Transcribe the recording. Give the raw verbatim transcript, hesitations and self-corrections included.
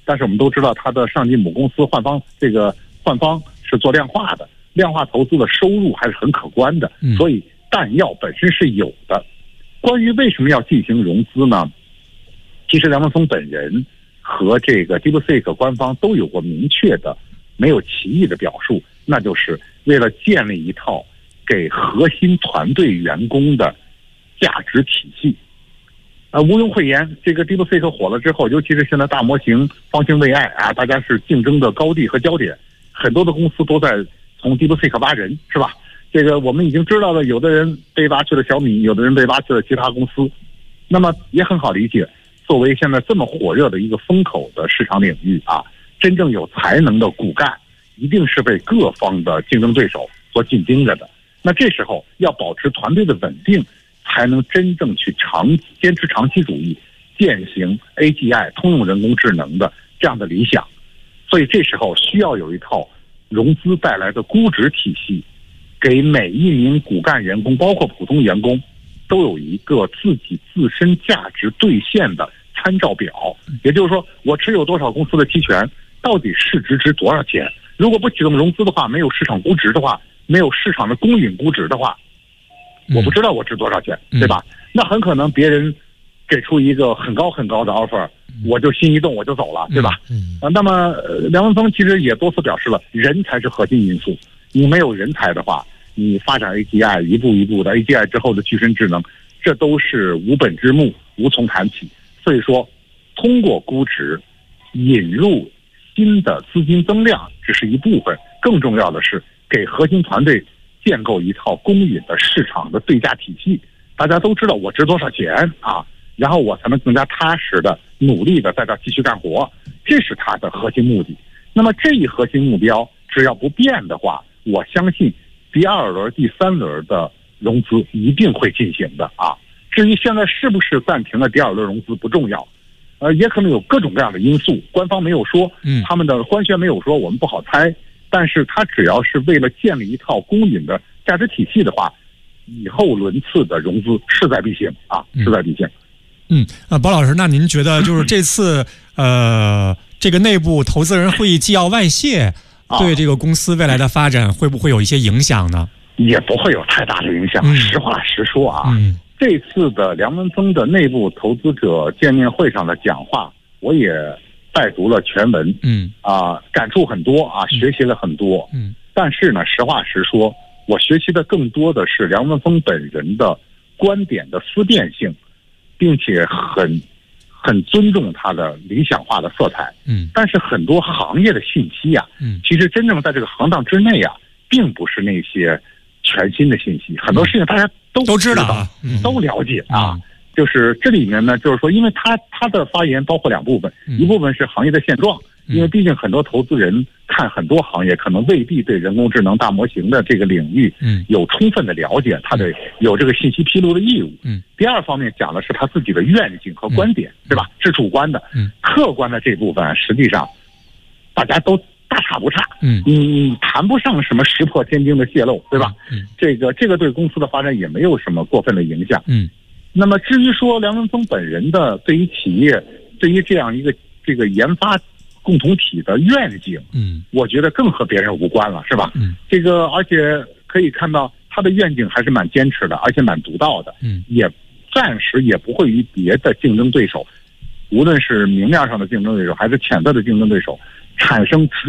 但是我们都知道它的上级母公司焕方这个焕方是做量化的，量化投资的收入还是很可观的，所以弹药本身是有的。关于为什么要进行融资呢？其实梁文松本人和这个 DeepSeek 官方都有过明确的、没有歧义的表述，那就是为了建立一套给核心团队员工的价值体系。呃，毋庸讳言，这个 DeepSeek 火了之后，尤其是现在大模型方兴未艾啊，大家是竞争的高地和焦点，很多的公司都在从 DeepSeek 挖人，是吧？这个我们已经知道了，有的人被挖去了小米，有的人被挖去了其他公司，那么也很好理解。作为现在这么火热的一个风口的市场领域啊，真正有才能的骨干，一定是被各方的竞争对手所紧盯着的。那这时候要保持团队的稳定，才能真正去长坚持长期主义，践行 A G I 通用人工智能的这样的理想。所以这时候需要有一套融资带来的估值体系，给每一名骨干员工，包括普通员工，都有一个自己自身价值兑现的参照表。也就是说，我持有多少公司的期权，到底市值值多少钱？如果不启动融资的话，没有市场估值的话，没有市场的公允估值的话，我不知道我值多少钱，对吧？那很可能别人给出一个很高很高的 offer， 我就心一动我就走了，对吧？啊，那么、呃、梁文松其实也多次表示了，人才是核心因素。你没有人才的话，你发展 A G I 一步一步的 A G I 之后的具身智能，这都是无本之木，无从谈起。所以说，通过估值引入新的资金增量只是一部分，更重要的是给核心团队建构一套公允的市场的对价体系。大家都知道我值多少钱啊，然后我才能更加踏实的、努力的在这继续干活，这是它的核心目的。那么这一核心目标只要不变的话，我相信第二轮、第三轮的融资一定会进行的啊。至于现在是不是暂停了第二轮融资不重要，呃，也可能有各种各样的因素，官方没有说，他们的官宣没有说，我们不好猜。但是它只要是为了建立一套公允的价值体系的话，以后轮次的融资势在必行啊，势在必行。 嗯，啊，包老师，那您觉得就是这次呃这个内部投资人会议纪要外泄，对这个公司未来的发展会不会有一些影响呢？ 也不会有太大的影响。嗯、实话实说啊，嗯、这次的梁文松的内部投资者见面会上的讲话，我也拜读了全文，嗯啊，感触很多啊，学习了很多，嗯，但是呢，实话实说，我学习的更多的是梁文松本人的观点的思辨性，并且很很尊重他的理想化的色彩，嗯，但是很多行业的信息啊，嗯，其实真正在这个行当之内啊，并不是那些全新的信息，很多事情大家都都知道啊，都了解啊。就是这里面呢，就是说，因为他他的发言包括两部分，一部分是行业的现状，因为毕竟很多投资人看很多行业，可能未必对人工智能大模型的这个领域有充分的了解，他得有这个信息披露的义务。第二方面讲的是他自己的愿景和观点，对吧？是主观的，客观的这部分实际上大家都大差不差。嗯，你你谈不上什么石破天惊的泄露，对吧？嗯，这个这个对公司的发展也没有什么过分的影响。嗯。那么至于说梁文松本人的对于企业、对于这样一个这个研发共同体的愿景，嗯，我觉得更和别人无关了，是吧？嗯，这个而且可以看到他的愿景还是蛮坚持的，而且蛮独到的，嗯，也暂时也不会与别的竞争对手，无论是明面上的竞争对手还是潜在的竞争对手产生直